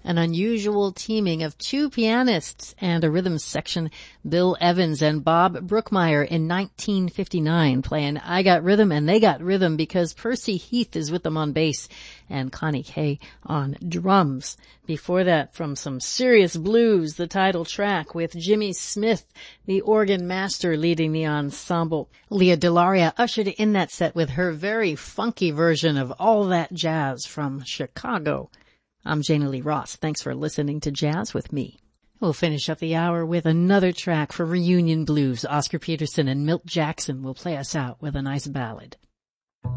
An unusual teaming of two pianists and a rhythm section, Bill Evans and Bob Brookmeyer in 1959, playing I Got Rhythm and They Got Rhythm because Percy Heath is with them on bass and Connie Kay on drums. Before that, from some serious blues, the title track with Jimmy Smith, the organ master, leading the ensemble. Leah Delaria ushered in that set with her very funky version of All That Jazz from Chicago. I'm Jana Lee Ross. Thanks for listening to Jazz with me. We'll finish up the hour with another track for Reunion Blues. Oscar Peterson and Milt Jackson will play us out with a nice ballad.